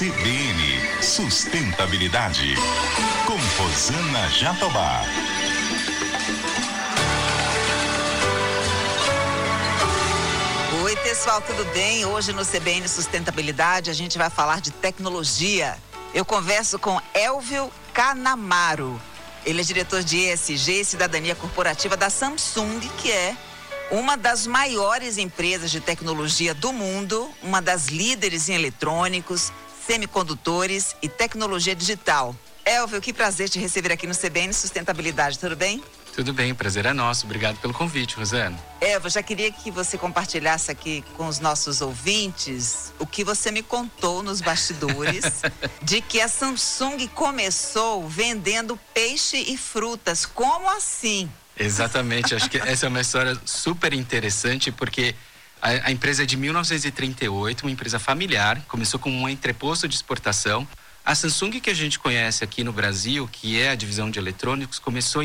CBN Sustentabilidade, com Rosana Jatobá. Oi, pessoal, tudo bem? Hoje no CBN Sustentabilidade a gente vai falar de tecnologia. Eu converso com Elvio Canamaro. Ele é diretor de ESG e Cidadania Corporativa da Samsung, que é uma das maiores empresas de tecnologia do mundo, uma das líderes em eletrônicos, semicondutores e tecnologia digital. Elvio, que prazer te receber aqui no CBN Sustentabilidade, tudo bem? Tudo bem, o prazer é nosso. Obrigado pelo convite, Rosana. Elvio, já queria que você compartilhasse aqui com os nossos ouvintes o que você me contou nos bastidores de que a Samsung começou vendendo peixe e frutas. Como assim? Exatamente, acho que essa é uma história super interessante porque a empresa é de 1938, uma empresa familiar, começou como um entreposto de exportação. A Samsung que a gente conhece aqui no Brasil, que é a divisão de eletrônicos, começou em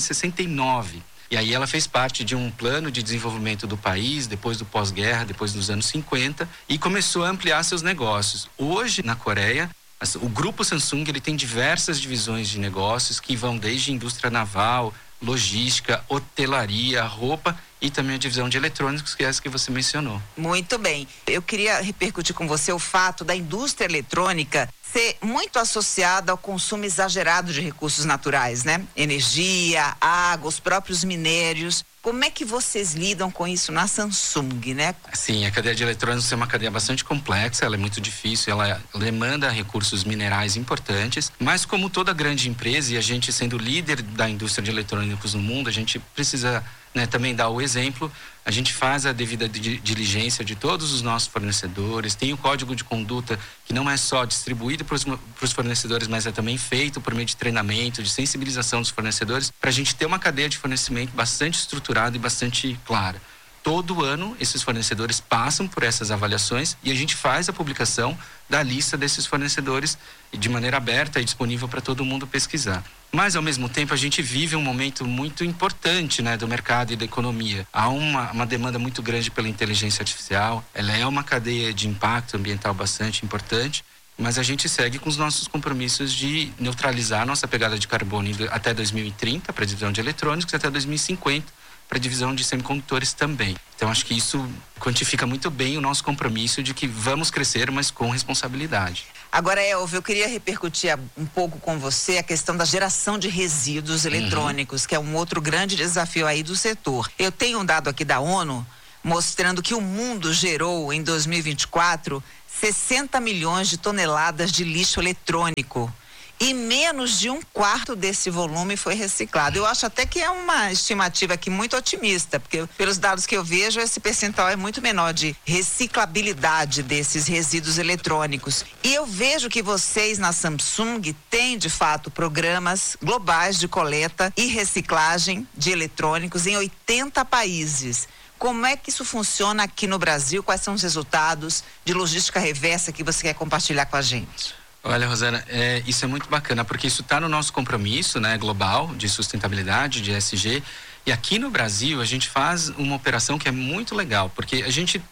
1969. E aí ela fez parte de um plano de desenvolvimento do país, depois do pós-guerra, depois dos anos 50, e começou a ampliar seus negócios. Hoje, na Coreia, o grupo Samsung ele tem diversas divisões de negócios que vão desde indústria naval, logística, hotelaria, roupa e também a divisão de eletrônicos, que é essa que você mencionou. Muito bem. Eu queria repercutir com você o fato da indústria eletrônica ser muito associada ao consumo exagerado de recursos naturais, né? Energia, água, os próprios minérios. Como é que vocês lidam com isso na Samsung, né? Sim, a cadeia de eletrônicos é uma cadeia bastante complexa, ela é muito difícil, ela demanda recursos minerais importantes, mas como toda grande empresa, e a gente sendo líder da indústria de eletrônicos no mundo, a gente precisa também dar o exemplo. A gente faz a devida diligência de todos os nossos fornecedores, tem o código de conduta que não é só distribuído para os fornecedores, mas é também feito por meio de treinamento, de sensibilização dos fornecedores, para a gente ter uma cadeia de fornecimento bastante estruturada e bastante clara. Todo ano, esses fornecedores passam por essas avaliações e a gente faz a publicação da lista desses fornecedores de maneira aberta e disponível para todo mundo pesquisar. Mas, ao mesmo tempo, a gente vive um momento muito importante, do mercado e da economia. Há uma demanda muito grande pela inteligência artificial, ela é uma cadeia de impacto ambiental bastante importante, mas a gente segue com os nossos compromissos de neutralizar a nossa pegada de carbono até 2030 para a divisão de eletrônicos e até 2050 para a divisão de semicondutores também. Então, acho que isso quantifica muito bem o nosso compromisso de que vamos crescer, mas com responsabilidade. Agora, Elvio, eu queria repercutir um pouco com você a questão da geração de resíduos eletrônicos, que é um outro grande desafio aí do setor. Eu tenho um dado aqui da ONU mostrando que o mundo gerou, em 2024, 60 milhões de toneladas de lixo eletrônico. E menos de 1/4 desse volume foi reciclado. Eu acho até que é uma estimativa aqui muito otimista, porque pelos dados que eu vejo, esse percentual é muito menor de reciclabilidade desses resíduos eletrônicos. E eu vejo que vocês na Samsung têm, de fato, programas globais de coleta e reciclagem de eletrônicos em 80 países. Como é que isso funciona aqui no Brasil? Quais são os resultados de logística reversa que você quer compartilhar com a gente? Olha, Rosana, isso é muito bacana, porque isso está no nosso compromisso, global de sustentabilidade, de ESG. E aqui no Brasil, a gente faz uma operação que é muito legal, porque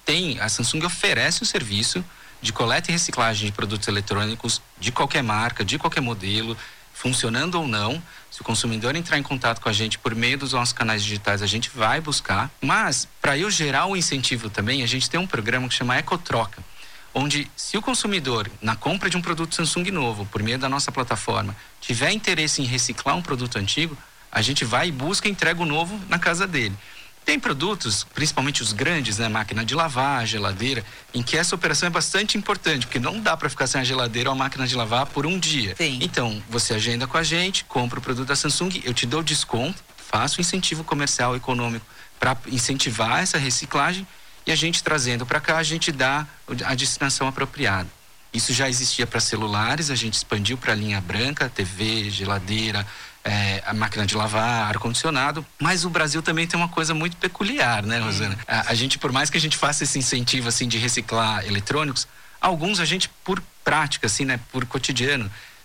a Samsung oferece o serviço de coleta e reciclagem de produtos eletrônicos de qualquer marca, de qualquer modelo, funcionando ou não. Se o consumidor entrar em contato com a gente por meio dos nossos canais digitais, a gente vai buscar. Mas, para eu gerar um incentivo também, a gente tem um programa que chama Ecotroca, onde, se o consumidor, na compra de um produto Samsung novo, por meio da nossa plataforma, tiver interesse em reciclar um produto antigo, a gente vai e busca e entrega o novo na casa dele. Tem produtos, principalmente os grandes, máquina de lavar, geladeira, em que essa operação é bastante importante, porque não dá para ficar sem a geladeira ou a máquina de lavar por um dia. Sim. Então, você agenda com a gente, compra o produto da Samsung, eu te dou desconto, faço incentivo comercial e econômico para incentivar essa reciclagem. E a gente trazendo para cá, a gente dá a destinação apropriada. Isso já existia para celulares, a gente expandiu para a linha branca, TV, geladeira, a máquina de lavar, ar-condicionado. Mas o Brasil também tem uma coisa muito peculiar, Rosana? A gente, por mais que a gente faça esse incentivo assim, de reciclar eletrônicos, alguns a gente, por prática, assim, por cotidiano,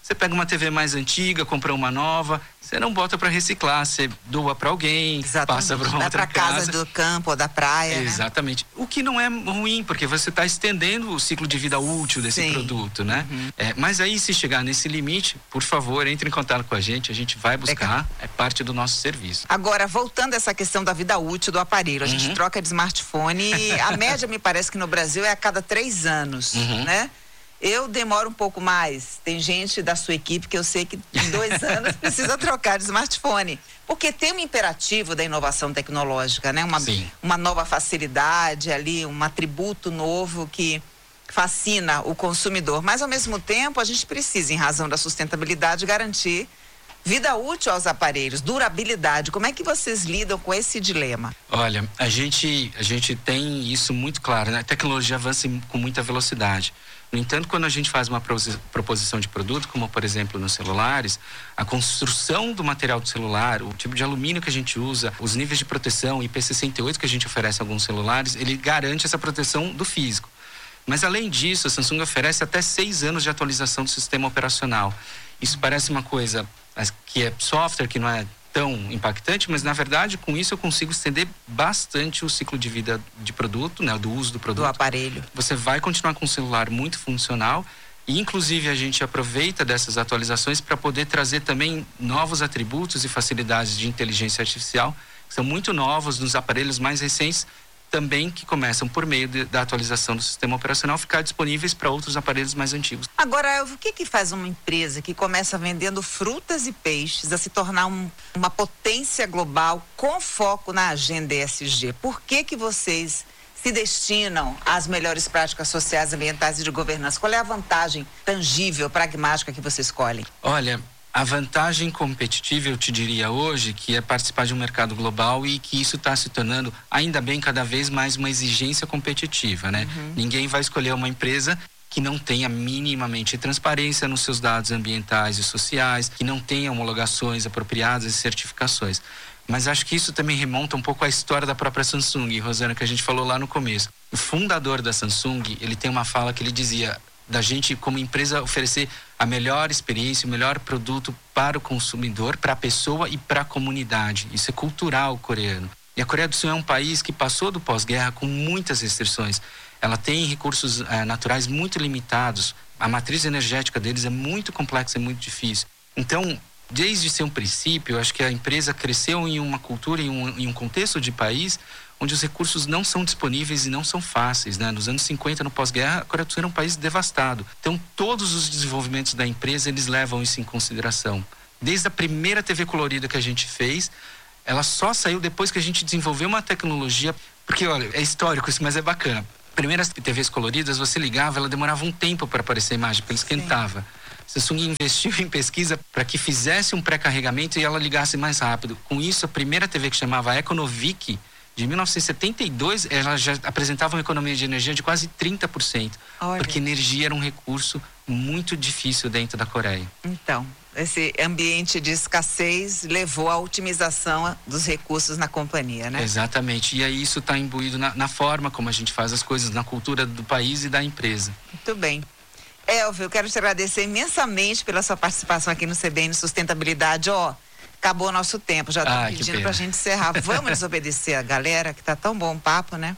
Você pega uma TV mais antiga, compra uma nova, você não bota para reciclar, você doa para alguém, exatamente, passa para uma outra casa. Casa do campo ou da praia, exatamente. Né? O que não é ruim, porque você está estendendo o ciclo de vida útil desse produto, né? Mas aí, se chegar nesse limite, por favor, entre em contato com a gente vai buscar, é parte do nosso serviço. Agora, voltando a essa questão da vida útil do aparelho, a gente troca de smartphone e a média, me parece que no Brasil é a cada 3 anos, né? Eu demoro um pouco mais. Tem gente da sua equipe que eu sei que em 2 anos precisa trocar de smartphone. Porque tem um imperativo da inovação tecnológica, né? Uma nova facilidade ali, um atributo novo que fascina o consumidor. Mas, ao mesmo tempo, a gente precisa, em razão da sustentabilidade, garantir vida útil aos aparelhos, durabilidade. Como é que vocês lidam com esse dilema? Olha, a gente tem isso muito claro, né? A tecnologia avança com muita velocidade. No entanto, quando a gente faz uma proposição de produto, como por exemplo nos celulares, a construção do material do celular, o tipo de alumínio que a gente usa, os níveis de proteção, IP68 que a gente oferece a alguns celulares, ele garante essa proteção do físico. Mas além disso, a Samsung oferece até 6 anos de atualização do sistema operacional. Isso parece uma coisa que é software, que não é tão impactante, mas na verdade com isso eu consigo estender bastante o ciclo de vida de produto, né, do uso do produto. Do aparelho. Você vai continuar com um celular muito funcional e inclusive a gente aproveita dessas atualizações para poder trazer também novos atributos e facilidades de inteligência artificial, que são muito novos nos aparelhos mais recentes, também que começam por meio da atualização do sistema operacional ficar disponíveis para outros aparelhos mais antigos. Agora, o que faz uma empresa que começa vendendo frutas e peixes a se tornar uma potência global com foco na agenda ESG? Por que vocês se destinam às melhores práticas sociais, ambientais e de governança? Qual é a vantagem tangível, pragmática que vocês escolhem? Olha, a vantagem competitiva, eu te diria hoje, que é participar de um mercado global e que isso está se tornando, ainda bem, cada vez mais uma exigência competitiva, né? Ninguém vai escolher uma empresa que não tenha minimamente transparência nos seus dados ambientais e sociais, que não tenha homologações apropriadas e certificações. Mas acho que isso também remonta um pouco à história da própria Samsung, Rosana, que a gente falou lá no começo. O fundador da Samsung, ele tem uma fala que ele dizia da gente como empresa oferecer a melhor experiência, o melhor produto para o consumidor, para a pessoa e para a comunidade. Isso é cultural coreano. E a Coreia do Sul é um país que passou do pós-guerra com muitas restrições. Ela tem recursos naturais muito limitados. A matriz energética deles é muito complexa e muito difícil. Então, desde seu princípio, eu acho que a empresa cresceu em uma cultura, em um contexto de país onde os recursos não são disponíveis e não são fáceis, né? Nos anos 50, no pós-guerra, a Coreia do Sul era um país devastado. Então, todos os desenvolvimentos da empresa, eles levam isso em consideração. Desde a primeira TV colorida que a gente fez, ela só saiu depois que a gente desenvolveu uma tecnologia, porque, olha, é histórico isso, mas é bacana. Primeiras TVs coloridas, você ligava, ela demorava um tempo para aparecer a imagem, porque esquentava. Sim. Samsung investiu em pesquisa para que fizesse um pré-carregamento e ela ligasse mais rápido. Com isso, a primeira TV que chamava Econovic, de 1972, ela já apresentava uma economia de energia de quase 30%. Olha. Porque energia era um recurso muito difícil dentro da Coreia. Então, esse ambiente de escassez levou à otimização dos recursos na companhia, né? Exatamente. E aí isso está imbuído na forma como a gente faz as coisas, na cultura do país e da empresa. Muito bem. Elvio, eu quero te agradecer imensamente pela sua participação aqui no CBN Sustentabilidade. Acabou o nosso tempo, já estou pedindo pra gente encerrar. Vamos desobedecer a galera, que tá tão bom o papo, né?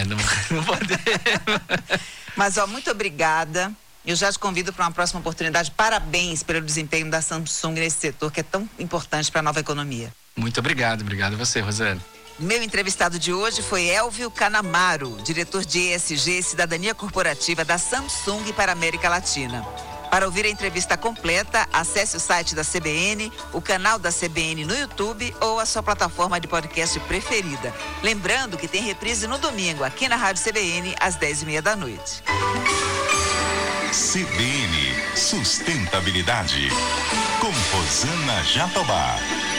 Não podemos. Mas, muito obrigada. Eu já te convido para uma próxima oportunidade. Parabéns pelo desempenho da Samsung nesse setor, que é tão importante para a nova economia. Muito obrigado a você, Rosana. Meu entrevistado de hoje foi Elvio Canamaro, diretor de ESG e Cidadania Corporativa da Samsung para a América Latina. Para ouvir a entrevista completa, acesse o site da CBN, o canal da CBN no YouTube ou a sua plataforma de podcast preferida. Lembrando que tem reprise no domingo, aqui na Rádio CBN, às 10h30 da noite. CBN Sustentabilidade, com Rosana Jatobá.